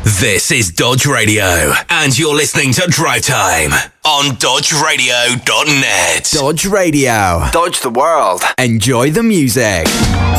This is Dodge Radio, and you're listening to Drive Time on DodgeRadio.net. Dodge Radio. Dodge the world. Enjoy the music.